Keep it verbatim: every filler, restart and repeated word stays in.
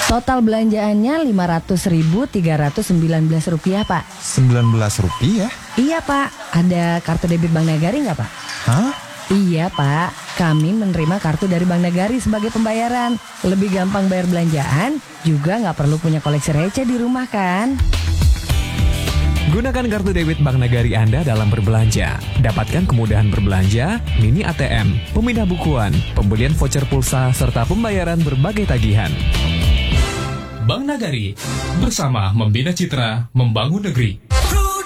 Total belanjaannya lima ratus ribu tiga ratus sembilan belas rupiah, Pak. sembilan belas rupiah? Iya, Pak. Ada kartu debit Bank Nagari nggak, Pak? Hah? Iya, Pak. Kami menerima kartu dari Bank Nagari sebagai pembayaran. Lebih gampang bayar belanjaan, juga nggak perlu punya koleksi receh di rumah, kan? Gunakan kartu debit Bank Nagari Anda dalam berbelanja. Dapatkan kemudahan berbelanja, mini A T M, pemindah bukuan, pembelian voucher pulsa, serta pembayaran berbagai tagihan. Bank Nagari, bersama membina citra, membangun negeri.